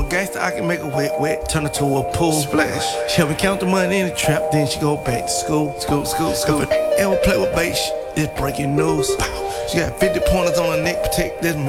gangster, I can make her wet, wet, turn her to a pool. Splash. She help me count the money in the trap, then she go back to school. If an ever play with bait, it's breaking news. She got 50 pointers on her neck, protect this